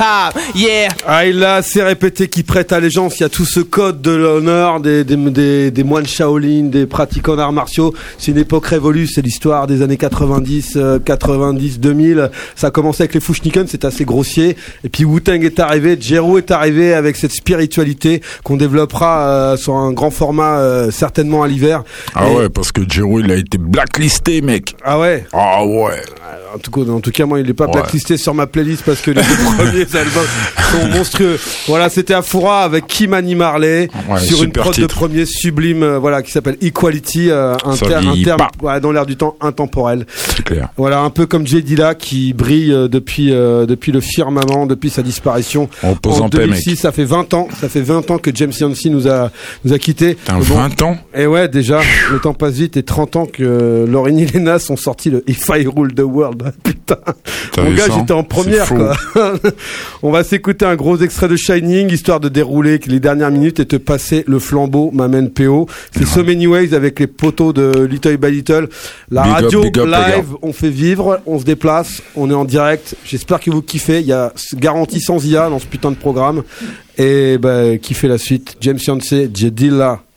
job, yeah. Ah, il a assez répété qui prête allégeance. Il y a tout ce code de l'honneur des moines Shaolin, des pratiquants d'arts martiaux. C'est une époque révolue. C'est l'histoire des années 90, 2000. Ça a commencé avec les Fushniken, c'est assez grossier. Et puis Wu-Tang est arrivé, Jero est arrivé avec cette spiritualité qu'on développera sur un grand format certainement à l'hiver. Ouais, parce que Jero il a été blacklisté, mec. Ah ouais. Ah ouais. En tout cas, moi, il n'est pas blacklisté sur ma playlist parce que les deux premiers albums sont monstrueux. Voilà, c'était Afura avec Kimani Marley sur une prod de premier sublime, qui s'appelle Equality, un terme dans l'air du temps intemporel. C'est clair. Voilà, un peu comme Jay Dilla qui brille depuis le firmament, depuis sa disparition en 2006. Ça fait 20 ans que James Yancey nous a quittés. 20 ans. Et ouais, déjà, le temps passe vite et 30 ans que Lauryn et Lena ont sorti le If I Rule the World. Putain, mon gars, j'étais en première, quoi. On va s'écouter un gros extrait de Shining, histoire de dérouler les dernières minutes et te passer le flambeau, m'amène PO. C'est So Many Ways avec les poteaux de Little by Little. La radio live, on fait vivre, on se déplace, on est en direct. J'espère que vous kiffez. Il y a garantie sans IA dans ce putain de programme. Et kiffez la suite. James Yancey, Jedilla.